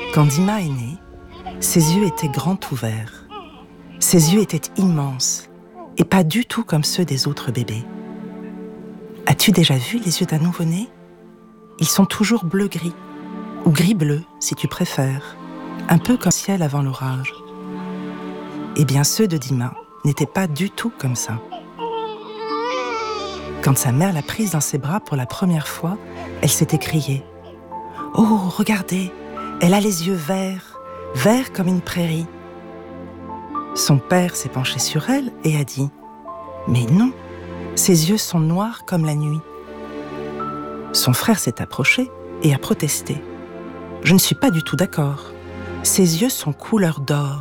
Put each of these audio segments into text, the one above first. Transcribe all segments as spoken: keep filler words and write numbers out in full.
Quand Dima est née, ses yeux étaient grands ouverts. Ses yeux étaient immenses et pas du tout comme ceux des autres bébés. As-tu déjà vu les yeux d'un nouveau-né ? Ils sont toujours bleu-gris, ou gris-bleu si tu préfères, un peu comme le ciel avant l'orage. Eh bien, ceux de Dima n'étaient pas du tout comme ça. Quand sa mère l'a prise dans ses bras pour la première fois, elle s'est écriée « Oh, regardez, elle a les yeux verts, verts comme une prairie. » Son père s'est penché sur elle et a dit « Mais non, ses yeux sont noirs comme la nuit. » Son frère s'est approché et a protesté. « Je ne suis pas du tout d'accord. Ses yeux sont couleur d'or. »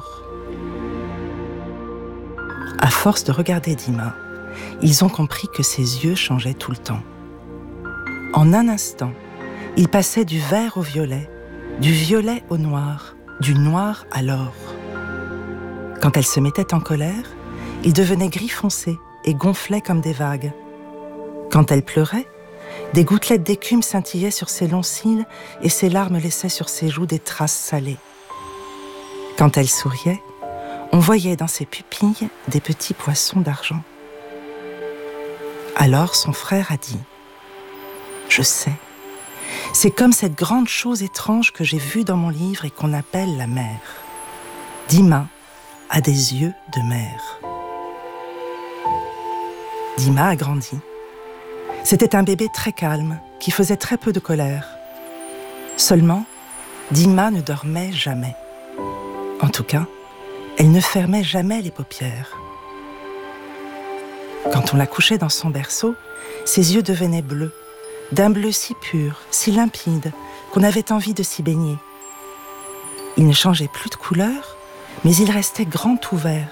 À force de regarder Dima, ils ont compris que ses yeux changeaient tout le temps. En un instant, il passait du vert au violet, du violet au noir, du noir à l'or. Quand elle se mettait en colère, il devenait gris foncé et gonflait comme des vagues. Quand elle pleurait, des gouttelettes d'écume scintillaient sur ses longs cils et ses larmes laissaient sur ses joues des traces salées. Quand elle souriait, on voyait dans ses pupilles des petits poissons d'argent. Alors son frère a dit « Je sais, c'est comme cette grande chose étrange que j'ai vue dans mon livre et qu'on appelle la mer. Dima a des yeux de mer. » Dima a grandi. C'était un bébé très calme, qui faisait très peu de colère. Seulement, Dima ne dormait jamais. En tout cas, elle ne fermait jamais les paupières. Quand on la couchait dans son berceau, ses yeux devenaient bleus, d'un bleu si pur, si limpide, qu'on avait envie de s'y baigner. Ils ne changeaient plus de couleur, mais ils restaient grands ouverts.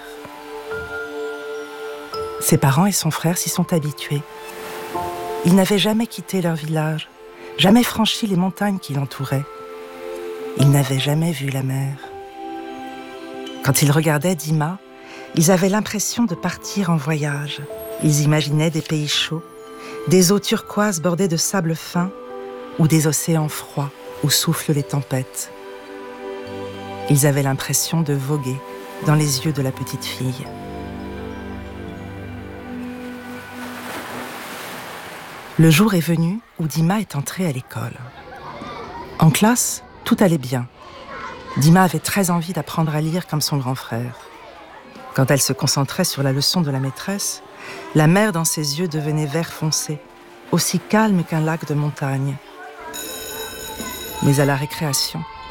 Ses parents et son frère s'y sont habitués. Ils n'avaient jamais quitté leur village, jamais franchi les montagnes qui l'entouraient. Ils n'avaient jamais vu la mer. Quand ils regardaient Dima, ils avaient l'impression de partir en voyage. Ils imaginaient des pays chauds, des eaux turquoises bordées de sable fin ou des océans froids où soufflent les tempêtes. Ils avaient l'impression de voguer dans les yeux de la petite fille. Le jour est venu où Dima est entrée à l'école. En classe, tout allait bien. Dima avait très envie d'apprendre à lire comme son grand frère. Quand elle se concentrait sur la leçon de la maîtresse, la mer dans ses yeux devenait vert foncé, aussi calme qu'un lac de montagne. Mais à la récréation,